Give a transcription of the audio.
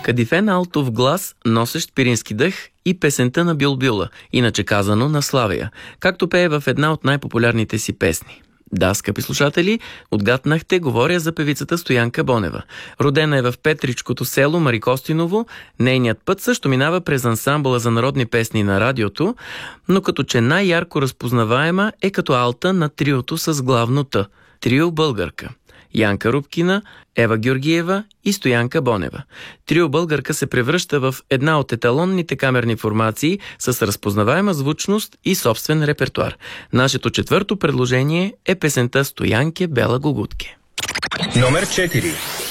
Кадифен алтов глас, носещ пирински дъх и песента на Бюлбюла, иначе казано на Славия, както пее в една от най-популярните си песни. Да, скъпи слушатели, отгаднахте, говоря за певицата Стоянка Бонева. Родена е в Петричкото село Марикостиново, нейният път също минава през ансамбъла за народни песни на радиото, но като че най-ярко разпознаваема е като алта на триото с главно Т – трио Българка. Янка Рубкина, Ева Георгиева и Стоянка Бонева. Трио Българка се превръща в една от еталонните камерни формации с разпознаваема звучност и собствен репертуар. Нашето четвърто предложение е песента Стоянке Бела Гугутке. Номер 4.